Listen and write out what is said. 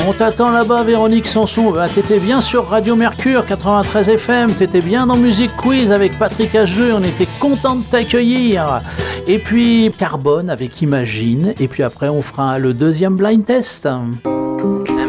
On t'attend là-bas, Véronique Sanson. Bah, t'étais bien sur Radio Mercure 93 FM, t'étais bien dans Music Quiz avec Patrick H2, on était content de t'accueillir. Et puis Carbone avec Imagine, et puis après on fera le deuxième blind test.